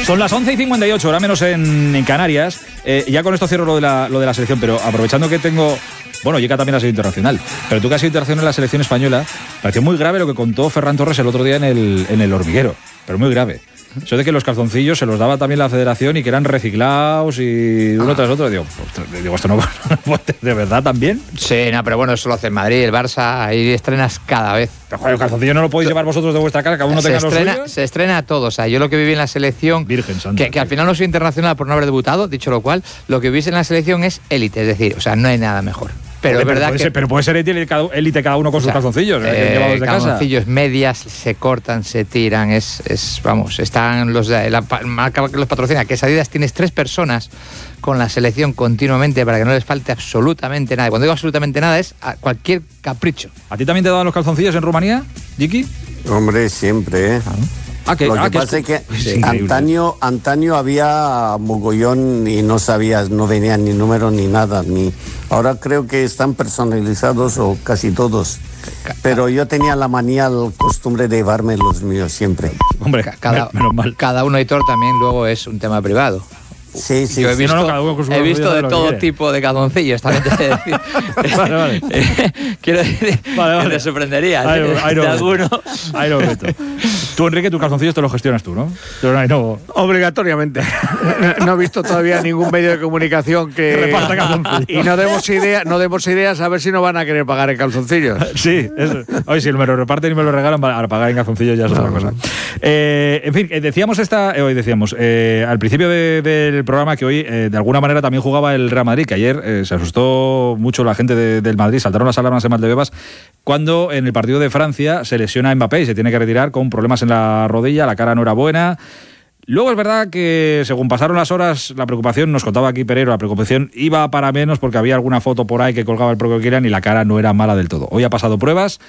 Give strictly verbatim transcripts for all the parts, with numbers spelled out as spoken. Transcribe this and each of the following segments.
Son las once y cincuenta y ocho, ahora menos en, en Canarias. Eh, ya con esto cierro lo de, la, lo de la selección, pero aprovechando que tengo... Bueno, Yeka también ha sido internacional, pero tú que has sido internacional en la selección española, pareció muy grave lo que contó Ferran Torres el otro día en el, en el Hormiguero, pero muy grave. Eso de que los calzoncillos se los daba también la federación y que eran reciclados y uno ah. tras otro. Digo, pues, digo, ¿esto no de verdad también? Sí, no, pero bueno, eso lo hace el Madrid, el Barça, ahí estrenas cada vez. Pero joder, el calzoncillo no lo podéis llevar vosotros de vuestra casa, cada uno se tenga estrena, los suyos. Se estrena a todos. O sea, yo lo que viví en la selección, Virgen Santa, que, que al final no soy internacional por no haber debutado, dicho lo cual, lo que vivís en la selección es élite, es decir, o sea, no hay nada mejor. Pero, Joder, es verdad pero, puede que, ser, pero puede ser élite cada, élite cada uno con o sea, sus calzoncillos eh, eh, llevados de calzoncillos, casa. medias, se cortan, se tiran, es, es vamos, están los de la marca que los patrocina, que es Adidas, tienes tres personas con la selección continuamente para que no les falte absolutamente nada. Cuando digo absolutamente nada es a cualquier capricho. ¿A ti también te daban los calzoncillos en Rumanía, Yiki? Hombre, siempre, ¿eh? Ah, Ah, que, Lo que ah, pasa que es que sí, antaño, antaño había mogollón y no sabías, no venían ni números ni nada. Ni ahora creo que están personalizados o casi todos. Pero yo tenía la manía, la costumbre de llevarme los míos siempre. Hombre, cada, menos mal. Cada uno editor también luego es un tema privado. Sí, sí. Yo he visto, no, no, cada uno con su he visto de todo quiere. tipo de calzoncillos, también te he de decir. Vale, vale. Quiero decir, vale, vale. te sorprendería Ahí, ¿sí? ahí no, de alguno. Ahí lo meto. Tú, Enrique, tus calzoncillos te los gestionas tú, ¿no? Yo no, no. Obligatoriamente. No he visto todavía ningún medio de comunicación que, que reparta calzoncillos. Y no demos idea, no demos ideas a ver si no van a querer pagar en calzoncillos. Sí, eso. Oye, si me lo reparten y me lo regalan para pagar en calzoncillos ya es no, otra cosa. No. Eh, en fin, decíamos esta, eh, hoy decíamos eh, al principio de, del programa que hoy eh, de alguna manera también jugaba el Real Madrid, que ayer eh, se asustó mucho la gente de, del Madrid, saltaron las alarmas en Valdebebas cuando en el partido de Francia se lesiona a Mbappé y se tiene que retirar con problemas en la rodilla, la cara no era buena. Luego es verdad que según pasaron las horas, la preocupación, nos contaba aquí Pereiro, la preocupación iba para menos porque había alguna foto por ahí que colgaba el propio Kylian y la cara no era mala del todo. Hoy ha pasado pruebas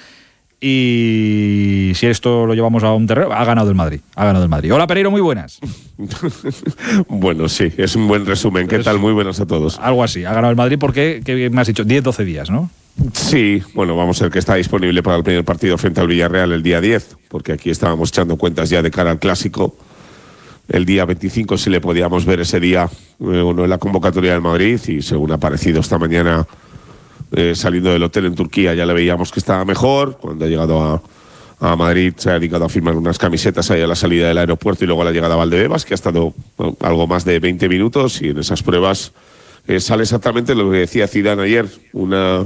y si esto lo llevamos a un terreno, ha ganado el Madrid. Ha ganado el Madrid. Hola Pereiro, muy buenas. Bueno, sí, es un buen resumen. ¿Qué es, tal? Muy buenas a todos. Algo así, ha ganado el Madrid porque, ¿qué me has dicho? diez doce días, ¿no? Sí, bueno, vamos a ver que está disponible para el primer partido frente al Villarreal el día diez, porque aquí estábamos echando cuentas ya de cara al Clásico. El día veinticinco sí le podíamos ver ese día eh, uno en la convocatoria del Madrid y según ha aparecido esta mañana eh, saliendo del hotel en Turquía ya le veíamos que estaba mejor. Cuando ha llegado a, a Madrid se ha dedicado a firmar unas camisetas ahí a la salida del aeropuerto y luego a la llegada a Valdebebas, que ha estado bueno, algo más de veinte minutos y en esas pruebas eh, sale exactamente lo que decía Zidane ayer, una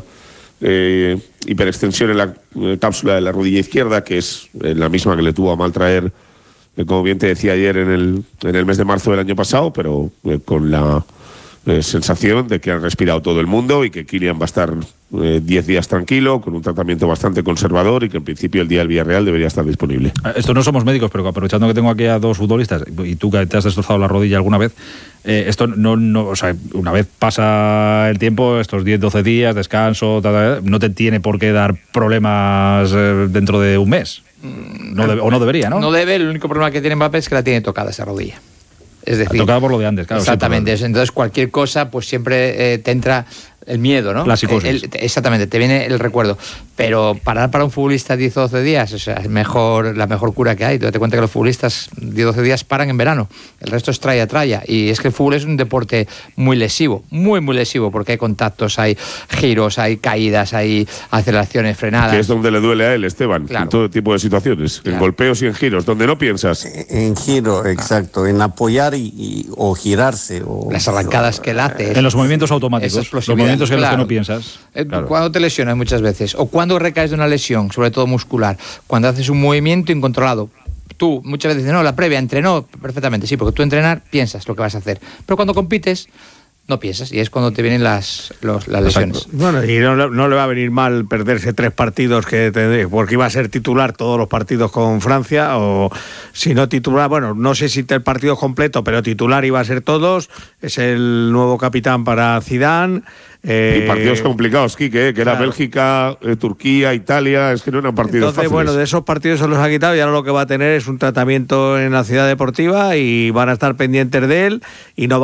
eh, hiperextensión en la eh, cápsula de la rodilla izquierda, que es eh, la misma que le tuvo a mal traer, eh, como bien te decía ayer, en el, en el mes de marzo del año pasado, pero eh, con la eh, sensación de que han respirado todo el mundo y que Kylian va a estar diez eh, días tranquilo, con un tratamiento bastante conservador y que en principio el día del Villarreal debería estar disponible. Esto no somos médicos, pero aprovechando que tengo aquí a dos futbolistas y tú que te has destrozado la rodilla alguna vez, eh, esto no, no, o sea, una vez pasa el tiempo, estos diez doce días, descanso, tal, tal, no te tiene por qué dar problemas eh, dentro de un mes. No debe, o no debería, ¿no? No debe, el único problema que tiene Mbappé es que la tiene tocada esa rodilla. Es decir, tocada por lo de antes, claro. Exactamente, sí, entonces cualquier cosa pues siempre eh, te entra el miedo, ¿no? La psicosis. El, exactamente, te viene el recuerdo. Pero parar para un futbolista diez o doce días, o sea, es mejor, la mejor cura que hay. Tú date cuenta que los futbolistas diez o doce días paran en verano. El resto es tralla, tralla. Y es que el fútbol es un deporte muy lesivo, muy, muy lesivo, porque hay contactos, hay giros, hay caídas, hay aceleraciones, frenadas. Que es donde le duele a él, Esteban, claro. En todo tipo de situaciones, claro. En golpeos y en giros, donde no piensas. En giro, exacto, en apoyar y, y, o girarse. O, Las arrancadas o, que él hace. En los movimientos automáticos, los movimientos en los claro. que no piensas. Claro. Cuando te lesionas muchas veces, o cuando recaes de una lesión, sobre todo muscular, cuando haces un movimiento incontrolado. Tú muchas veces dices, no, la previa entrenó perfectamente, sí, porque tú entrenar piensas lo que vas a hacer, pero cuando compites no piensas y es cuando te vienen las, los, las lesiones. Bueno, y no, no le va a venir mal perderse tres partidos que tendré, porque iba a ser titular todos los partidos con Francia, o si no titular, bueno, no sé si el partido completo, pero titular iba a ser todos. Es el nuevo capitán para Zidane. Eh, y partidos complicados, Quique, que era claro. Bélgica, eh, Turquía, Italia, es que no eran partidos Entonces, fáciles. Bueno, de esos partidos se los ha quitado y ahora lo que va a tener es un tratamiento en la ciudad deportiva y van a estar pendientes de él y no